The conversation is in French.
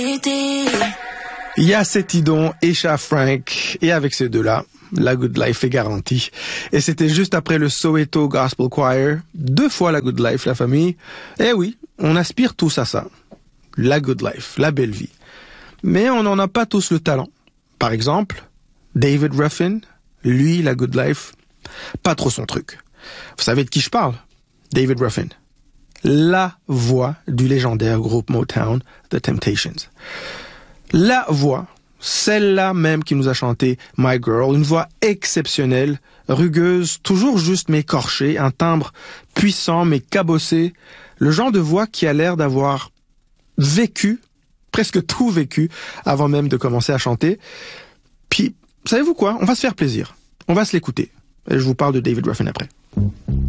Il y a Cetidon et Cha Frank, et avec ces deux-là, la Good Life est garantie. Et c'était juste après le Soweto Gospel Choir, 2 fois la Good Life, la famille. Eh oui, on aspire tous à ça. La Good Life, la belle vie. Mais on n'en a pas tous le talent. Par exemple, David Ruffin, lui, la Good Life, pas trop son truc. Vous savez de qui je parle? David Ruffin. La voix du légendaire groupe Motown, The Temptations. La voix, celle-là même qui nous a chanté My Girl, une voix exceptionnelle, rugueuse, toujours juste mais écorchée, un timbre puissant mais cabossé, le genre de voix qui a l'air d'avoir vécu, presque tout vécu, avant même de commencer à chanter. Puis, savez-vous quoi? On va se faire plaisir. On va se l'écouter. Et je vous parle de David Ruffin après.